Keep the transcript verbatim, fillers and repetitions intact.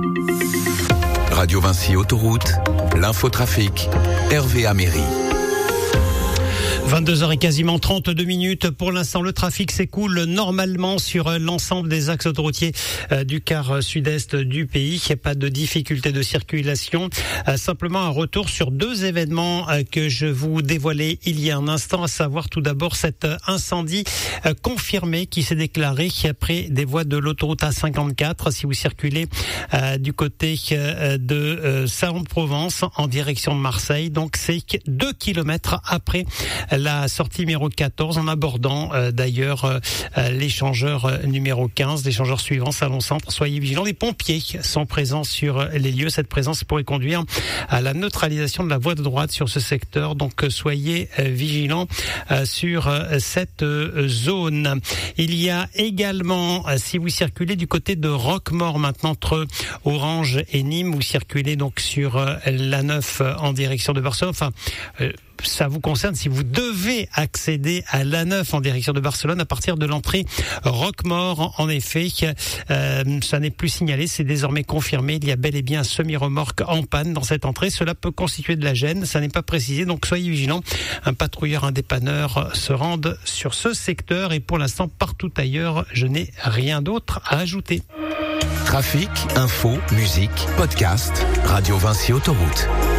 Radio Vinci Autoroute, l'infotrafic, Hervé Améry. vingt-deux heures et quasiment trente-deux minutes. Pour l'instant, le trafic s'écoule normalement sur l'ensemble des axes autoroutiers du quart sud-est du pays. Il n'y a pas de difficulté de circulation. Simplement un retour sur deux événements que je vous dévoilais il y a un instant, à savoir tout d'abord cet incendie confirmé qui s'est déclaré près des voies de l'autoroute A cinquante-quatre. Si vous circulez du côté de Salon-de-Provence en direction de Marseille, donc c'est deux kilomètres après la sortie numéro quatorze, en abordant euh, d'ailleurs euh, l'échangeur euh, numéro quinze, l'échangeur suivant, Salon Centre. Soyez vigilants, les pompiers sont présents sur les lieux. Cette présence pourrait conduire à la neutralisation de la voie de droite sur ce secteur, donc euh, soyez euh, vigilants euh, sur euh, cette euh, zone. Il y a également, euh, si vous circulez du côté de Roquemaure maintenant, entre Orange et Nîmes, vous circulez donc sur euh, l'A neuf euh, en direction de Barcelone, enfin euh, ça vous concerne si vous devez accéder à l'A neuf en direction de Barcelone à partir de l'entrée Roquemaure. En effet, euh, ça n'est plus signalé, c'est désormais confirmé. Il y a bel et bien un semi-remorque en panne dans cette entrée. Cela peut constituer de la gêne, ça n'est pas précisé, donc soyez vigilants. Un patrouilleur, un dépanneur se rendent sur ce secteur et pour l'instant, partout ailleurs, je n'ai rien d'autre à ajouter. Trafic, info, musique, podcast, Radio Vinci Autoroute.